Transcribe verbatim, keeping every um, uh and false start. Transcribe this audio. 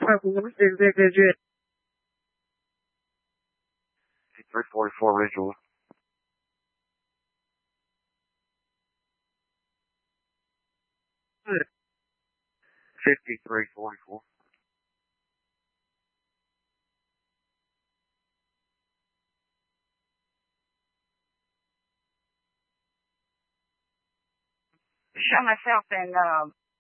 five four, six digit. three forty-four Ridgewood. fifty-three forty-four. Show myself in, um,